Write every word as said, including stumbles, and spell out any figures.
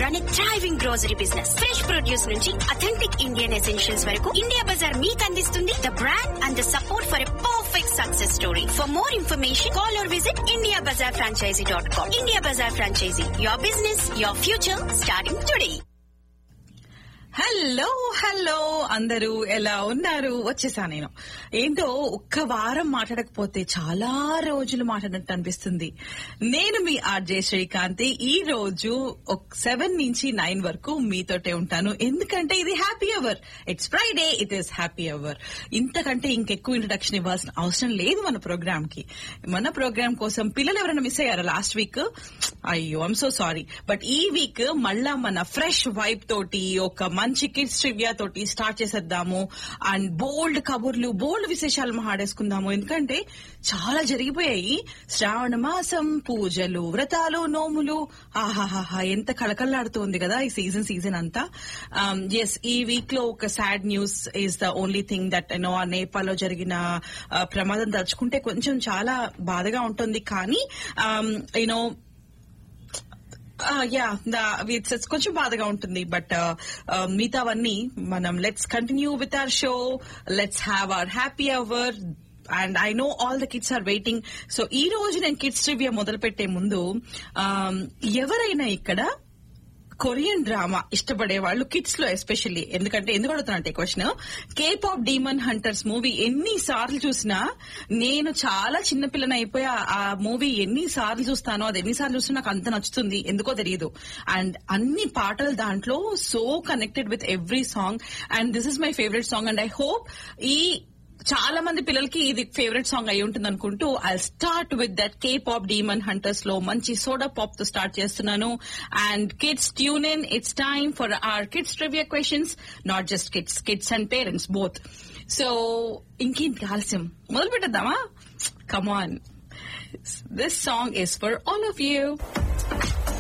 run a thriving grocery business. Fresh produce నుంచి authentic Indian essentials వరకు India Bazaar మీకు అందిస్తుంది the brand and the support for a perfect success story. For more information, call or visit india bazaar franchisee dot com. India Bazaar Franchisee, your business, your future, starting today. Hello hello అందరూ ఎలా ఉన్నారు? వచ్చేసా నేను. ఏంటో ఒక్క వారం మాట్లాడకపోతే చాలా రోజులు మాట్లాడినట్టు అనిపిస్తుంది. నేను మీ ఆర్జే శ్రీకాంతి. ఈ రోజు సెవెన్ నుంచి నైన్ వరకు మీతోటే ఉంటాను. ఎందుకంటే ఇది happy hour. It's Friday, it is happy hour. ఇంతకంటే ఇంకెక్కువ ఇంట్రడక్షన్ ఇవ్వాల్సిన అవసరం లేదు మన ప్రోగ్రామ్ కి. మన ప్రోగ్రామ్ కోసం పిల్లలు ఎవరైనా మిస్ అయ్యారా లాస్ట్ వీక్? అయ్యో, ఐమ్ సో సారీ. బట్ ఈ వీక్ మళ్ళా మన ఫ్రెష్ వైబ్ తోటి ఒక మంచి కిడ్స్ ట్రివియా తోటి స్టార్ట్ చేసేద్దాము. అండ్ బోల్డ్ కబుర్లు, బోల్డ్ విశేషాలు మాట్లాడేసుకుందాము. ఎందుకంటే చాలా జరిగిపోయాయి. శ్రావణ మాసం, పూజలు, వ్రతాలు, నోములు. ఆహాహాహా, ఎంత కళకళలాడుతోంది కదా ఈ సీజన్ సీజన్ అంతా. ఎస్, ఈ వీక్ లో ఒక sad news is the only thing that you know ఆ నేపాల్ లో జరిగిన ప్రమాదం తలుచుకుంటే కొంచెం చాలా బాధగా ఉంటుంది. కానీ యూనో యా ఇట్స్ కొంచెం బాధగా ఉంటుంది. బట్ మిగతావన్నీ మనం let's continue with our show. Let's have our happy hour. And I know all the kids are waiting. So ఈ రోజు నేను కిడ్స్ ట్రివియా మొదలు పెట్టే ముందు ఎవరైనా ఇక్కడ కొరియన్ డ్రామా ఇష్టపడే వాళ్ళు కిడ్స్ లో ఎస్పెషల్లీ, ఎందుకంటే ఎందుకు అడుగుతానంటే question, K-pop demon hunters movie ఎన్ని సార్లు చూసినా, నేను చాలా చిన్నపిల్లని అయిపోయా. ఆ మూవీ ఎన్ని సార్లు చూస్తానో, అది ఎన్నిసార్లు చూసినా నాకు అంత నచ్చుతుంది, ఎందుకో తెలియదు. అండ్ అన్ని పాటలు దాంట్లో so connected with every song. And this is my favourite song. And I hope ఈ చాలా మంది పిల్లలకి ఇది ఫేవరెట్ సాంగ్ అయి ఉంటుంది అనుకుంటూ I start with that K pop demon hunters లో మంచి సోడా పాప్ తో స్టార్ట్ చేస్తున్నాను. And kids tune in, it's time for our kids trivia questions. Not just kids, kids and parents both. So ఇంకేంటి ఆలస్యం, మొదలు పెట్టేద్దామా? Come on, this song is for all of you.